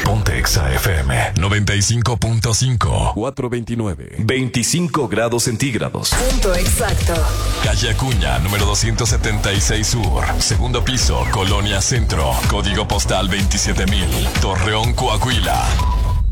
Ponte Exa FM 95.5. 429. 25 grados centígrados. Punto exacto. Calle Acuña, número 276 Sur. Segundo piso, Colonia Centro. Código postal 27,000. Torreón, Coahuila.